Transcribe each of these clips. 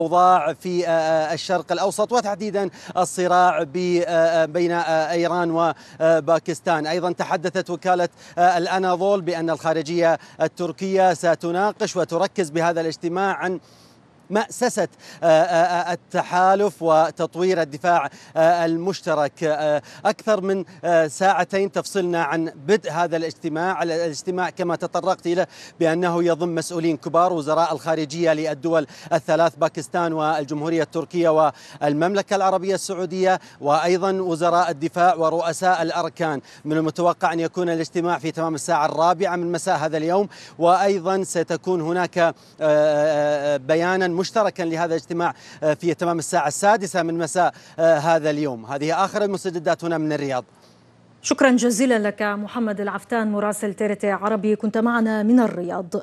الأوضاع في الشرق الأوسط وتحديدا الصراع بين إيران وباكستان. أيضا تحدثت وكالة الأناضول بأن الخارجية التركية ستناقش وتركز بهذا الاجتماع عن مأسسة التحالف وتطوير الدفاع المشترك. أكثر من ساعتين تفصلنا عن بدء هذا الاجتماع كما تطرقت إليه بأنه يضم مسؤولين كبار وزراء الخارجية للدول الثلاث باكستان والجمهورية التركية والمملكة العربية السعودية، وأيضا وزراء الدفاع ورؤساء الأركان. من المتوقع أن يكون الاجتماع في تمام الساعة 4 من مساء هذا اليوم، وأيضا ستكون هناك بيانا مشتركا لهذا الاجتماع في تمام الساعة 6 من مساء هذا اليوم. هذه آخر المستجدات هنا من الرياض. شكرا جزيلا لك محمد العفتان مراسل TRT عربي، كنت معنا من الرياض.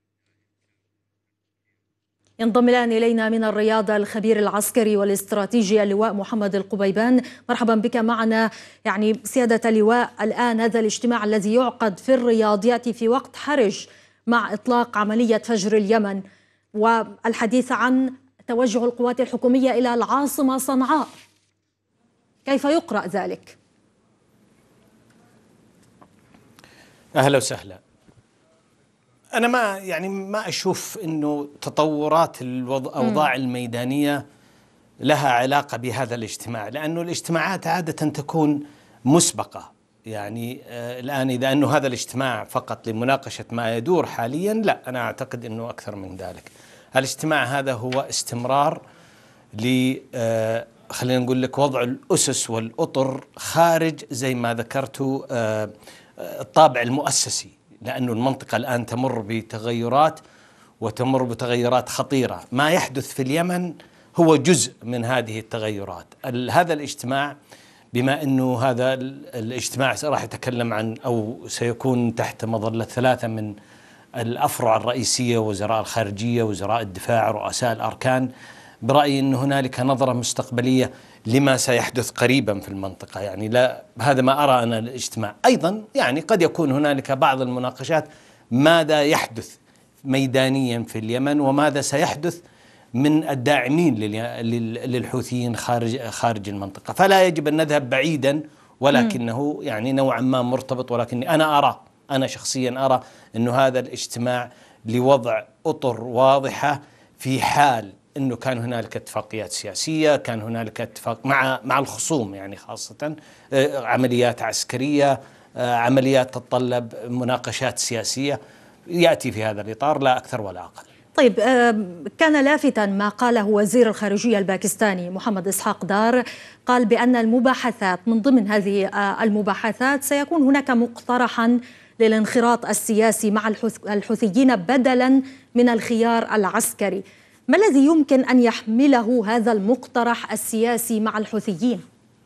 ينضم الآن إلينا من الرياض الخبير العسكري والاستراتيجي اللواء محمد القبيبان. مرحبا بك معنا. يعني سيادة اللواء، الآن هذا الاجتماع الذي يعقد في الرياض يأتي في وقت حرج مع إطلاق عملية فجر اليمن والحديث عن توجه القوات الحكومية إلى العاصمة صنعاء، كيف يقرأ ذلك؟ أهلا وسهلا. أنا ما أشوف إنه تطورات الأوضاع الميدانية لها علاقة بهذا الاجتماع، لأنه الاجتماعات عادة تكون مسبقة. يعني الآن إذا أنه هذا الاجتماع فقط لمناقشة ما يدور حاليا، لا، أنا أعتقد أنه أكثر من ذلك. الاجتماع هذا هو استمرار خلينا نقول لك وضع الأسس والأطر خارج زي ما ذكرت الطابع المؤسسي، لأنه المنطقة الآن تمر بتغيرات وتمر بتغيرات خطيرة. ما يحدث في اليمن هو جزء من هذه التغيرات. هذا الاجتماع، بما أنه هذا الاجتماع راح يتكلم عن أو سيكون تحت مظلة 3 من الأفرع الرئيسية، وزراء الخارجية، وزراء الدفاع، رؤساء الأركان، برأيي أن هنالك نظرة مستقبلية لما سيحدث قريبا في المنطقة. يعني لا، هذا ما أرى أنا الاجتماع. أيضا يعني قد يكون هنالك بعض المناقشات ماذا يحدث ميدانيا في اليمن، وماذا سيحدث من الداعمين للحوثيين خارج المنطقة. فلا يجب أن نذهب بعيدا، ولكنه يعني نوعا ما مرتبط. ولكني أنا شخصيا أرى أنه هذا الاجتماع لوضع أطر واضحة في حال أنه كان هنالك اتفاقيات سياسية، كان هنالك اتفاق مع الخصوم، يعني خاصة عمليات عسكرية، عمليات تتطلب مناقشات سياسية، يأتي في هذا الإطار لا أكثر ولا أقل. طيب، كان لافتا ما قاله وزير الخارجية الباكستاني محمد إسحاق دار، قال بأن المباحثات من ضمن هذه المباحثات سيكون هناك مقترحا للانخراط السياسي مع الحوثيين بدلا من الخيار العسكري. ما الذي يمكن أن يحمله هذا المقترح السياسي مع الحوثيين؟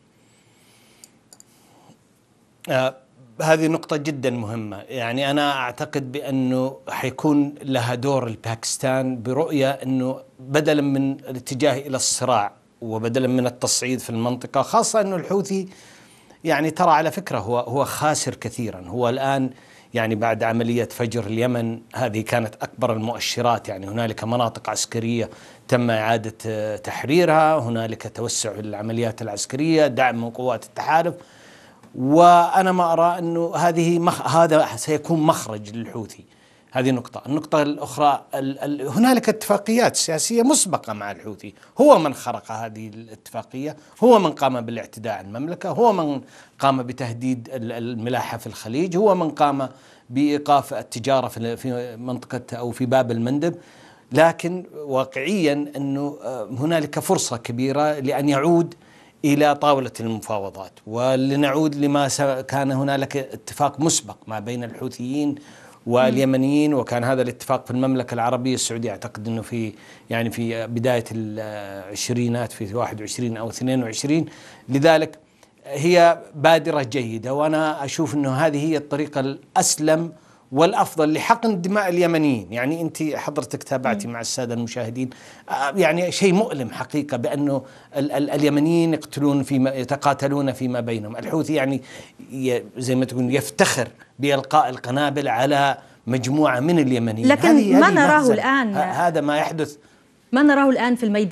هذه نقطة جدا مهمة. يعني أنا أعتقد بأنه حيكون لها دور الباكستان برؤية أنه بدلا من الاتجاه إلى الصراع وبدلا من التصعيد في المنطقة، خاصة أنه الحوثي يعني ترى على فكرة هو خاسر كثيرا. هو الآن يعني بعد عملية فجر اليمن هذه كانت أكبر المؤشرات. يعني هنالك مناطق عسكرية تم إعادة تحريرها، هنالك توسع العمليات العسكرية، دعم من قوات التحالف. وأنا ما أرى أنه هذا سيكون مخرج للحوثي. هذه نقطة. النقطة الأخرى، هنالك اتفاقيات سياسية مسبقة مع الحوثي. هو من خرق هذه الاتفاقية، هو من قام بالاعتداء على المملكة، هو من قام بتهديد الملاحة في الخليج، هو من قام بإيقاف التجارة في منطقة أو في باب المندب. لكن واقعيا أنه هنالك فرصة كبيرة لأن يعود إلى طاولة المفاوضات، ولنعود لما كان هنالك اتفاق مسبق ما بين الحوثيين واليمنيين، وكان هذا الاتفاق في المملكة العربية السعودية. أعتقد أنه في بداية العشرينات، في 21 أو 22. لذلك هي بادرة جيدة، وأنا أشوف أنه هذه هي الطريقة الأسلم والأفضل لحقن دماء اليمنيين. يعني أنت حضرتك تابعتي مع السادة المشاهدين، يعني شيء مؤلم حقيقة بأنه اليمنيين يتقاتلون فيما بينهم. الحوثي يعني زي ما تقول يفتخر بإلقاء القنابل على مجموعة من اليمنيين. لكن ما نراه الآن هذا ما يحدث ما نراه الآن في الميدان